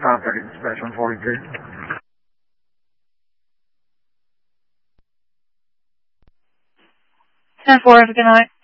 530 dispatch 142. 10-4, have a good night.